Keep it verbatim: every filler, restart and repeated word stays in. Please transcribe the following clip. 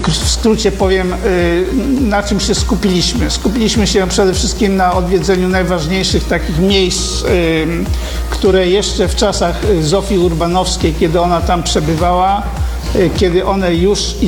w skrócie powiem, na czym się skupiliśmy. Skupiliśmy się przede wszystkim na odwiedzeniu najważniejszych takich miejsc, które jeszcze w czasach Zofii Urbanowskiej, kiedy ona tam przebywała, kiedy one już